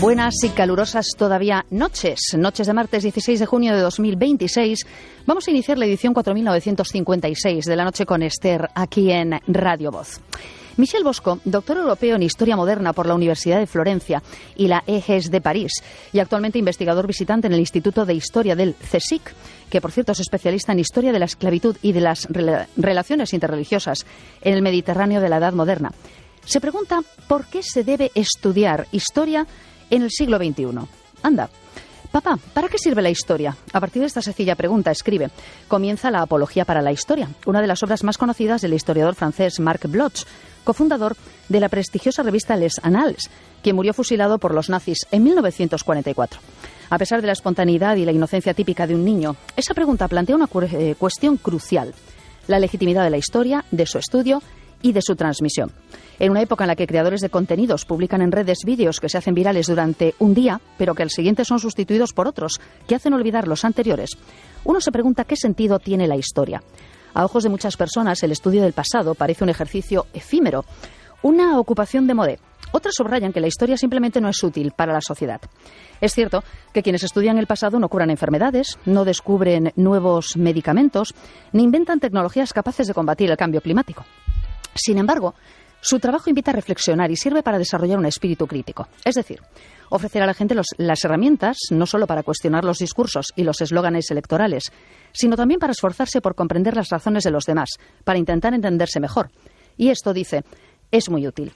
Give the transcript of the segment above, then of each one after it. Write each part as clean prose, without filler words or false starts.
Buenas y calurosas todavía noches de martes 16 de junio de 2026. Vamos a iniciar la edición 4956 de La Noche con Esther aquí en Radio Voz. Michel Bosco, doctor europeo en Historia Moderna por la Universidad de Florencia y la EGES de París y actualmente investigador visitante en el Instituto de Historia del CSIC, que por cierto es especialista en Historia de la Esclavitud y de las relaciones interreligiosas en el Mediterráneo de la Edad Moderna, se pregunta por qué se debe estudiar historia en el siglo XXI. Anda. Papá, ¿para qué sirve la historia? A partir de esta sencilla pregunta, escribe, comienza la Apología para la Historia, una de las obras más conocidas del historiador francés Marc Bloch, cofundador de la prestigiosa revista Les Annales, quien murió fusilado por los nazis en 1944. A pesar de la espontaneidad y la inocencia típica de un niño, esa pregunta plantea una cuestión crucial: la legitimidad de la historia, de su estudio y de su transmisión. En una época en la que creadores de contenidos publican en redes vídeos que se hacen virales durante un día, pero que al siguiente son sustituidos por otros que hacen olvidar los anteriores, uno se pregunta qué sentido tiene la historia. A ojos de muchas personas, el estudio del pasado parece un ejercicio efímero, una ocupación de moda. Otras subrayan que la historia simplemente no es útil para la sociedad. Es cierto que quienes estudian el pasado no curan enfermedades, no descubren nuevos medicamentos, ni inventan tecnologías capaces de combatir el cambio climático. Sin embargo, su trabajo invita a reflexionar y sirve para desarrollar un espíritu crítico. Es decir, ofrecer a la gente las herramientas no solo para cuestionar los discursos y los eslóganes electorales, sino también para esforzarse por comprender las razones de los demás, para intentar entenderse mejor. Y esto, dice, es muy útil.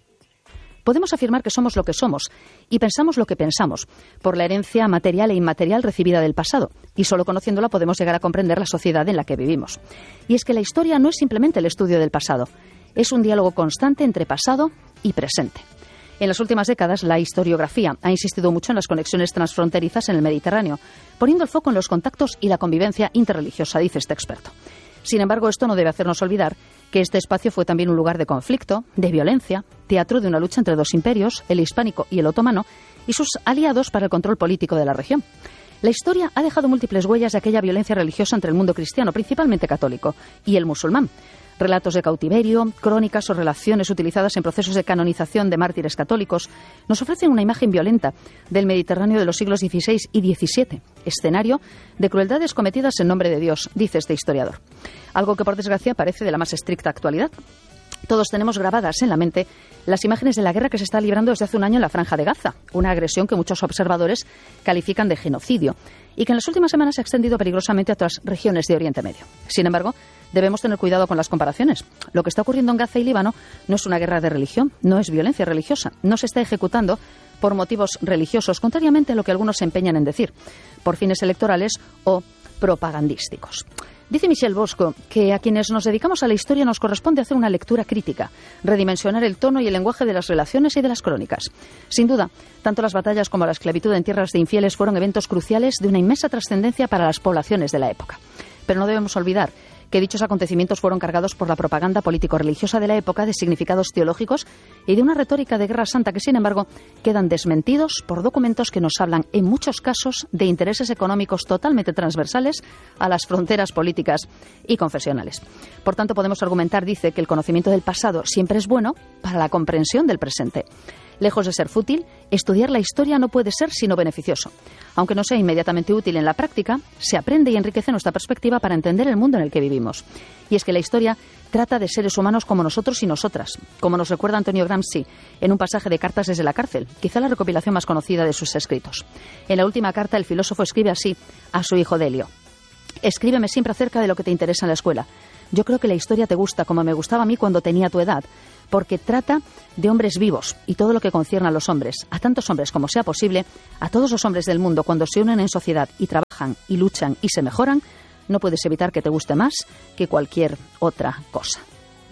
Podemos afirmar que somos lo que somos y pensamos lo que pensamos por la herencia material e inmaterial recibida del pasado, y solo conociéndola podemos llegar a comprender la sociedad en la que vivimos. Y es que la historia no es simplemente el estudio del pasado, es un diálogo constante entre pasado y presente. En las últimas décadas, la historiografía ha insistido mucho en las conexiones transfronterizas en el Mediterráneo, poniendo el foco en los contactos y la convivencia interreligiosa, dice este experto. Sin embargo, esto no debe hacernos olvidar que este espacio fue también un lugar de conflicto, de violencia, teatro de una lucha entre dos imperios, el hispánico y el otomano, y sus aliados para el control político de la región. La historia ha dejado múltiples huellas de aquella violencia religiosa entre el mundo cristiano, principalmente católico, y el musulmán. Relatos de cautiverio, crónicas o relaciones utilizadas en procesos de canonización de mártires católicos nos ofrecen una imagen violenta del Mediterráneo de los siglos XVI y XVII, escenario de crueldades cometidas en nombre de Dios, dice este historiador. Algo que, por desgracia, parece de la más estricta actualidad. Todos tenemos grabadas en la mente las imágenes de la guerra que se está librando desde hace un año en la Franja de Gaza, una agresión que muchos observadores califican de genocidio y que en las últimas semanas se ha extendido peligrosamente a otras regiones de Oriente Medio. Sin embargo, debemos tener cuidado con las comparaciones. Lo que está ocurriendo en Gaza y Líbano no es una guerra de religión, no es violencia religiosa, no se está ejecutando por motivos religiosos, contrariamente a lo que algunos se empeñan en decir, por fines electorales o propagandísticos. Dice Michel Bosco que a quienes nos dedicamos a la historia nos corresponde hacer una lectura crítica, redimensionar el tono y el lenguaje de las relaciones y de las crónicas. Sin duda, tanto las batallas como la esclavitud en tierras de infieles fueron eventos cruciales de una inmensa trascendencia para las poblaciones de la época. Pero no debemos olvidar que dichos acontecimientos fueron cargados por la propaganda político-religiosa de la época de significados teológicos y de una retórica de guerra santa que, sin embargo, quedan desmentidos por documentos que nos hablan, en muchos casos, de intereses económicos totalmente transversales a las fronteras políticas y confesionales. Por tanto, podemos argumentar, dice, que el conocimiento del pasado siempre es bueno para la comprensión del presente. Lejos de ser fútil, estudiar la historia no puede ser sino beneficioso. Aunque no sea inmediatamente útil en la práctica, se aprende y enriquece nuestra perspectiva para entender el mundo en el que vivimos. Y es que la historia trata de seres humanos como nosotros y nosotras, como nos recuerda Antonio Gramsci en un pasaje de Cartas desde la cárcel, quizá la recopilación más conocida de sus escritos. En la última carta, el filósofo escribe así a su hijo Delio: escríbeme siempre acerca de lo que te interesa en la escuela. Yo creo que la historia te gusta como me gustaba a mí cuando tenía tu edad, porque trata de hombres vivos y todo lo que concierne a los hombres, a tantos hombres como sea posible, a todos los hombres del mundo, cuando se unen en sociedad y trabajan y luchan y se mejoran, no puedes evitar que te guste más que cualquier otra cosa.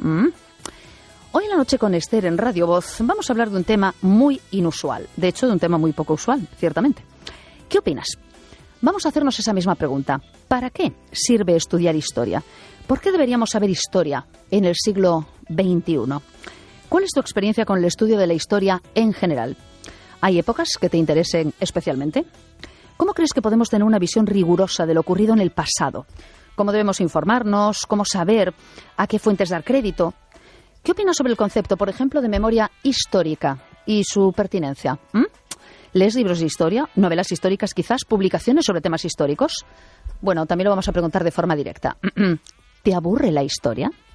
Hoy en La Noche con Esther en Radio Voz vamos a hablar de un tema muy inusual, de hecho de un tema muy poco usual, ciertamente. ¿Qué opinas? Vamos a hacernos esa misma pregunta. ¿Para qué sirve estudiar historia? ¿Por qué deberíamos saber historia en el siglo XXI? ¿Cuál es tu experiencia con el estudio de la historia en general? ¿Hay épocas que te interesen especialmente? ¿Cómo crees que podemos tener una visión rigurosa de lo ocurrido en el pasado? ¿Cómo debemos informarnos? ¿Cómo saber a qué fuentes dar crédito? ¿Qué opinas sobre el concepto, por ejemplo, de memoria histórica y su pertinencia? ¿Lees libros de historia? ¿Novelas históricas quizás? ¿Publicaciones sobre temas históricos? Bueno, también lo vamos a preguntar de forma directa. ¿Te aburre la historia?